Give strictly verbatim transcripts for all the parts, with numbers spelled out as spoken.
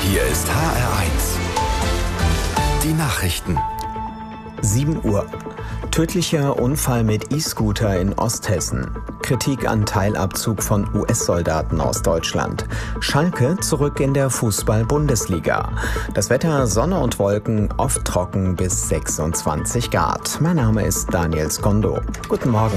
Hier ist H R eins. Die Nachrichten. sieben Uhr. Tödlicher Unfall mit E-Scooter in Osthessen. Kritik an Teilabzug von U S-Soldaten aus Deutschland. Schalke zurück in der Fußball-Bundesliga. Das Wetter Sonne und Wolken, oft trocken bis sechsundzwanzig Grad. Mein Name ist Daniel Skondo. Guten Morgen.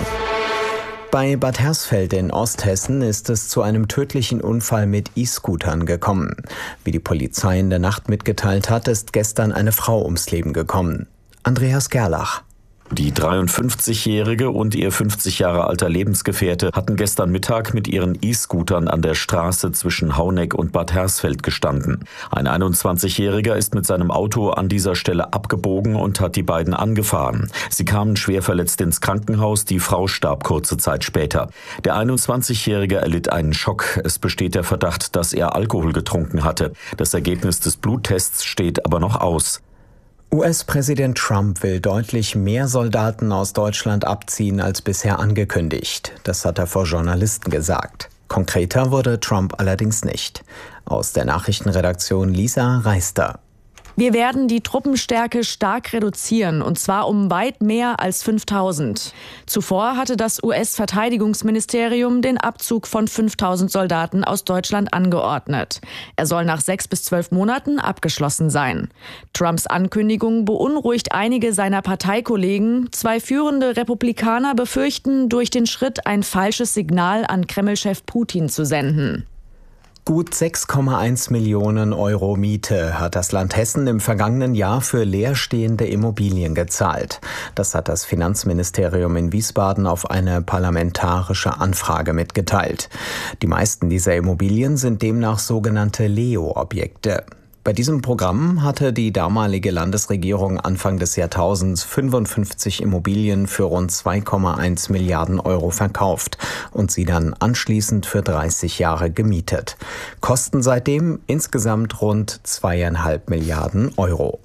Bei Bad Hersfeld in Osthessen ist es zu einem tödlichen Unfall mit E-Scootern gekommen. Wie die Polizei in der Nacht mitgeteilt hat, ist gestern eine Frau ums Leben gekommen. Andreas Gerlach. Die dreiundfünfzigjährige und ihr fünfzig Jahre alter Lebensgefährte hatten gestern Mittag mit ihren E-Scootern an der Straße zwischen Hauneck und Bad Hersfeld gestanden. Ein einundzwanzigjähriger ist mit seinem Auto an dieser Stelle abgebogen und hat die beiden angefahren. Sie kamen schwer verletzt ins Krankenhaus, die Frau starb kurze Zeit später. Der einundzwanzigjährige erlitt einen Schock. Es besteht der Verdacht, dass er Alkohol getrunken hatte. Das Ergebnis des Bluttests steht aber noch aus. U S-Präsident Trump will deutlich mehr Soldaten aus Deutschland abziehen als bisher angekündigt. Das hat er vor Journalisten gesagt. Konkreter wurde Trump allerdings nicht. Aus der Nachrichtenredaktion Lisa Reister. Wir werden die Truppenstärke stark reduzieren, und zwar um weit mehr als fünftausend. Zuvor hatte das U S-Verteidigungsministerium den Abzug von fünftausend Soldaten aus Deutschland angeordnet. Er soll nach sechs bis zwölf Monaten abgeschlossen sein. Trumps Ankündigung beunruhigt einige seiner Parteikollegen. Zwei führende Republikaner befürchten, durch den Schritt ein falsches Signal an Kreml-Chef Putin zu senden. Gut sechs Komma eins Millionen Euro Miete hat das Land Hessen im vergangenen Jahr für leerstehende Immobilien gezahlt. Das hat das Finanzministerium in Wiesbaden auf eine parlamentarische Anfrage mitgeteilt. Die meisten dieser Immobilien sind demnach sogenannte Leo-Objekte. Bei diesem Programm hatte die damalige Landesregierung Anfang des Jahrtausends fünfundfünfzig Immobilien für rund zwei Komma eins Milliarden Euro verkauft und sie dann anschließend für dreißig Jahre gemietet. Kosten seitdem insgesamt rund zweieinhalb Milliarden Euro.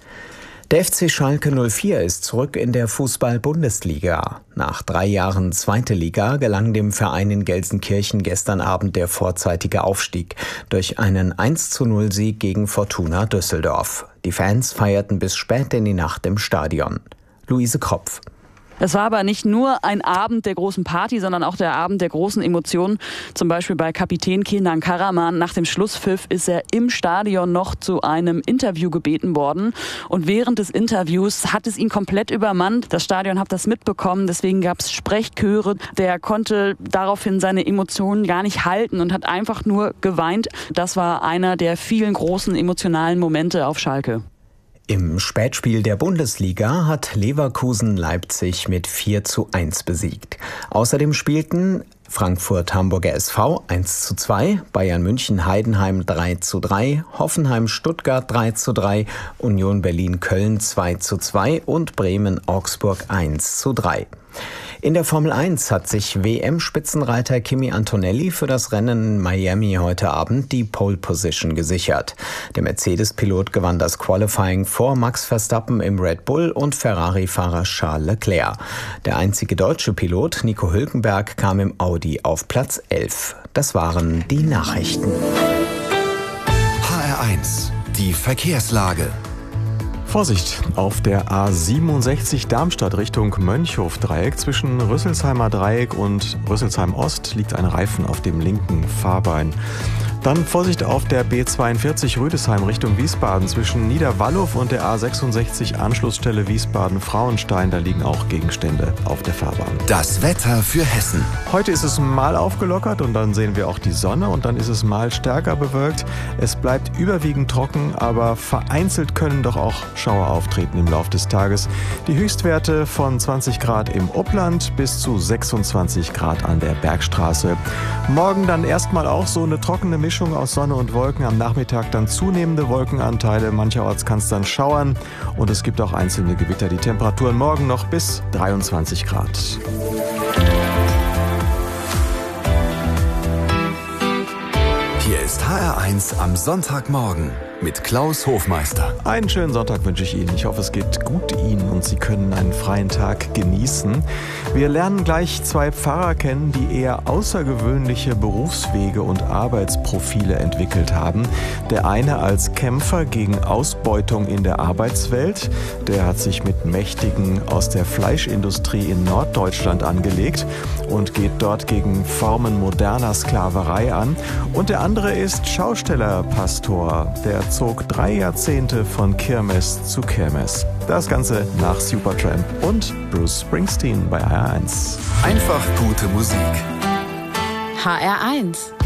Der F C Schalke null vier ist zurück in der Fußball-Bundesliga. Nach drei Jahren zweite Liga gelang dem Verein in Gelsenkirchen gestern Abend der vorzeitige Aufstieg durch einen eins zu null Sieg gegen Fortuna Düsseldorf. Die Fans feierten bis spät in die Nacht im Stadion. Luise Kropf. Es war aber nicht nur ein Abend der großen Party, sondern auch der Abend der großen Emotionen. Zum Beispiel bei Kapitän Kenan Karaman. Nach dem Schlusspfiff ist er im Stadion noch zu einem Interview gebeten worden. Und während des Interviews hat es ihn komplett übermannt. Das Stadion hat das mitbekommen, deswegen gab es Sprechchöre. Der konnte daraufhin seine Emotionen gar nicht halten und hat einfach nur geweint. Das war einer der vielen großen emotionalen Momente auf Schalke. Im Spätspiel der Bundesliga hat Leverkusen Leipzig mit vier zu eins besiegt. Außerdem spielten Frankfurt-Hamburger S V eins zu zwei, Bayern München Heidenheim drei zu drei, Hoffenheim Stuttgart drei zu drei, Union Berlin Köln zwei zu zwei und Bremen Augsburg eins zu drei. In der Formel eins hat sich W M-Spitzenreiter Kimi Antonelli für das Rennen in Miami heute Abend die Pole Position gesichert. Der Mercedes-Pilot gewann das Qualifying vor Max Verstappen im Red Bull und Ferrari-Fahrer Charles Leclerc. Der einzige deutsche Pilot, Nico Hülkenberg, kam im Audi auf Platz elf. Das waren die Nachrichten. H R eins, die Verkehrslage. Vorsicht, auf der A siebenundsechzig Darmstadt Richtung Mönchhof-Dreieck zwischen Rüsselsheimer Dreieck und Rüsselsheim Ost liegt ein Reifen auf dem linken Fahrbein. Dann Vorsicht auf der B zweiundvierzig Rüdesheim Richtung Wiesbaden zwischen Niederwalluf und der A sechsundsechzig Anschlussstelle Wiesbaden-Frauenstein. Da liegen auch Gegenstände auf der Fahrbahn. Das Wetter für Hessen. Heute ist es mal aufgelockert und dann sehen wir auch die Sonne und dann ist es mal stärker bewölkt. Es bleibt überwiegend trocken, aber vereinzelt können doch auch Schauer auftreten im Laufe des Tages. Die Höchstwerte von zwanzig Grad im Upland bis zu sechsundzwanzig Grad an der Bergstraße. Morgen dann erstmal auch so eine trockene Mischung aus Sonne und Wolken. Am Nachmittag dann zunehmende Wolkenanteile. Mancherorts kann es dann schauern und es gibt auch einzelne Gewitter. Die Temperaturen morgen noch bis dreiundzwanzig Grad. Hier ist H R eins am Sonntagmorgen. mit Klaus Hofmeister. Einen schönen Sonntag wünsche ich Ihnen. Ich hoffe, es geht gut Ihnen und Sie können einen freien Tag genießen. Wir lernen gleich zwei Pfarrer kennen, die eher außergewöhnliche Berufswege und Arbeitsprofile entwickelt haben. Der eine als Kämpfer gegen Ausbeutung in der Arbeitswelt. Der hat sich mit Mächtigen aus der Fleischindustrie in Norddeutschland angelegt und geht dort gegen Formen moderner Sklaverei an. Und der andere ist Schaustellerpastor. Der zog drei Jahrzehnte von Kirmes zu Kirmes. Das Ganze nach Supertramp und Bruce Springsteen bei H R eins. Einfach gute Musik. H R eins